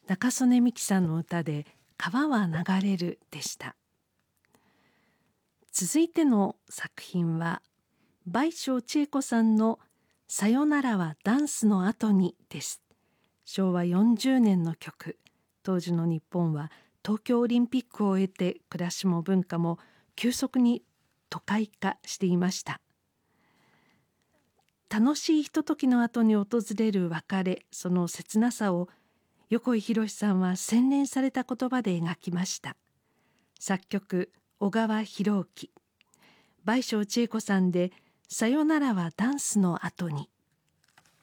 中曽根美紀さんの歌で川は流れるでした。続いての作品は倍賞千恵子さんのさよならはダンスの後にです。昭和40年の曲。当時の日本は東京オリンピックを終えて暮らしも文化も急速に都会化していました。楽しいひとときの後に訪れる別れ、その切なさを横井宏さんは洗練された言葉で描きました。作曲小川博之、倍賞千恵子さんでさよならはダンスの後に。